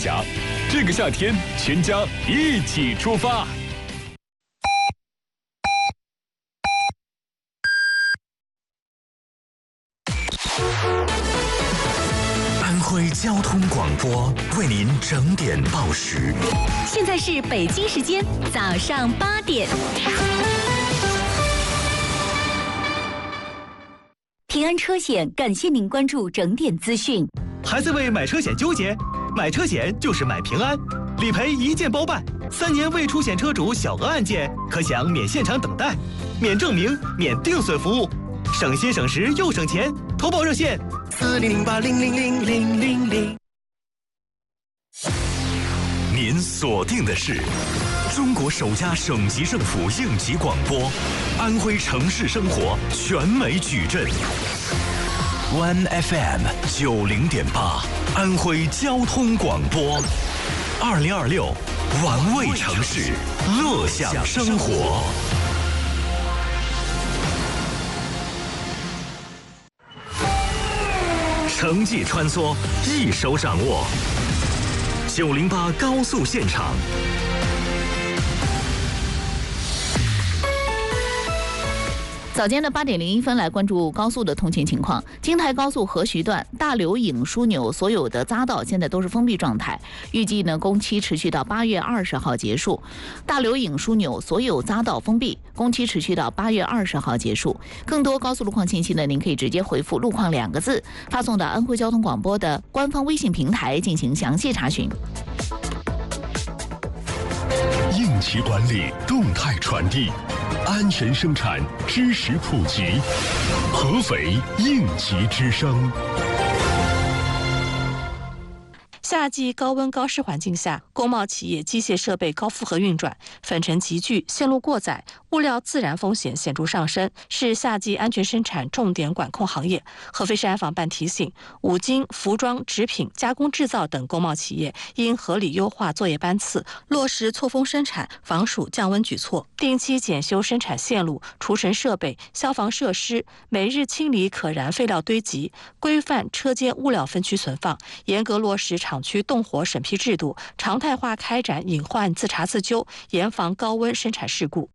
享。这个夏天，全家一起出发。 安徽交通广播为您整点报时。 现在是北京时间早上8点。平安车险感谢您关注整点资讯。 还在为买车险纠结？买车险就是买平安，理赔一键包办，3年未出险车主小额案件可享免现场等待、免证明、免定损服务，省心省时又省钱。投保热线4008000000。 您锁定的是中国首家省级政府应急广播，安徽城市生活全美矩阵。One FM 90.8，安徽交通广播，2026，玩味城市，乐享生活。城际穿梭，一手掌握。908高速现场。 早间的8点01分，来关注高速的通勤情况。京台高速河徐段大刘颍枢纽所有的匝道现在都是封闭状态，预计呢工期持续到8月20号结束。大刘颍枢纽所有匝道封闭，工期持续到8月20号结束。更多高速路况信息呢，您可以直接回复"路况"2个字，发送到安徽交通广播的官方微信平台进行详细查询。 应急管理，动态传递，安全生产，知识普及，合肥应急之声。 夏季高温高湿环境下，工贸企业机械设备高负荷运转，粉尘集聚，线路过载，物料自燃风险显著上升，是夏季安全生产重点管控行业。合肥市安防办提醒，五金、服装、纸品、加工制造等工贸企业应合理优化作业班次，落实错峰生产、防暑降温举措，定期检修生产线路、除尘设备、消防设施，每日清理可燃废料堆积，规范车间物料分区存放，严格落实厂区动火审批制度，常态化开展隐患自查自纠，严防高温生产事故。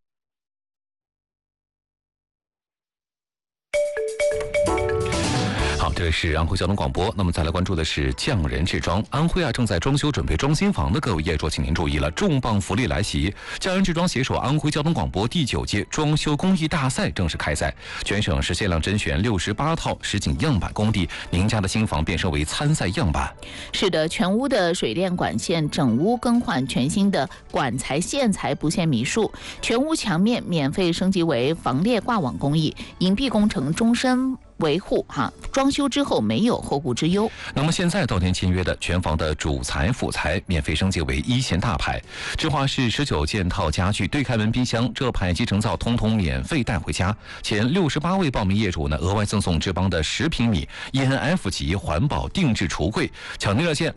好，这是安徽交通广播。那么再来关注的是匠人制装。安徽正在装修准备装新房的各位业主，请您注意了，重磅福利来袭！匠人制装携手安徽交通广播第9届装修工艺大赛正式开赛，全省是限量甄选68套实景样板工地，您家的新房变身为参赛样板。 是的，全屋的水电管线整屋更换全新的管材线材不限米数，全屋墙面免费升级为防裂挂网工艺，隐蔽工程终身维护装修之后没有后顾之忧。 那么现在到店签约的全房的主材辅材免费升级为1线大牌，智华式19件套家具对开门冰箱，这派机成灶通通免费带回家。前68位报名业主呢，额外赠送智邦的10平米 ENF 级环保定制橱柜。抢订热线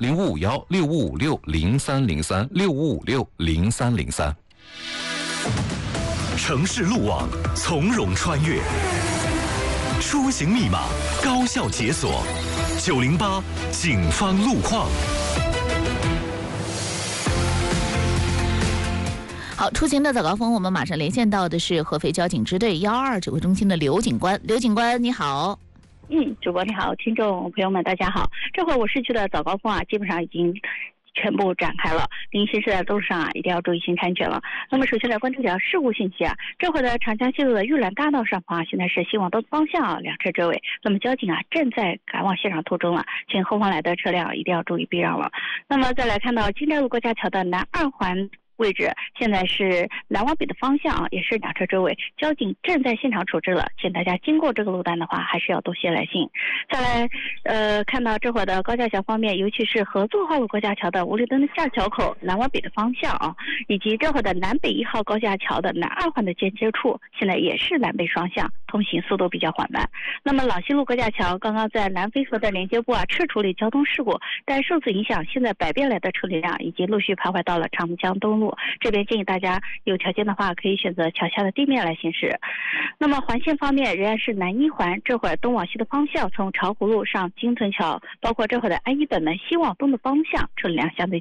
05516556030365560303。 城市路网从容穿越，出行密码高效解锁，908警方路况。 好，出行的早高峰，我们马上连线到的是合肥交警支队122指挥中心的刘警官。刘警官，你好。 主播你好，听众朋友们大家好。这会我市区的早高峰基本上已经全部展开了，您行驶在路上一定要注意行车安全了。那么首先来关注一条事故信息这回的长江西路的玉兰大道上方现在是西往东方向2车追尾，那么交警正在赶往现场途中了，请后方来的车辆一定要注意避让了。那么再来看到金寨路过架桥的南2环位置，现在是南往北的方向也是2车追尾，交警正在现场处置了，请大家经过这个路段的话还是要多些来信。再来看到这会的高架桥方面，尤其是合作号路高架桥的五里墩的下桥口南往北的方向以及这会的南北1号高架桥的南2环的间接处，现在也是南北双向，通行速度比较缓慢。那么朗西路高架桥刚刚在南飞河的连接部撤处理交通事故，但受此影响，现在百变来的车流量已经陆续徘徊到了长江东路，这边建议大家有条件的话可以选择桥下的地面来行驶。那么环线方面仍然是南1环，这会儿东往西的方向，从巢湖路上金村桥，包括这会儿的安一本的西往东的方向，车流量相对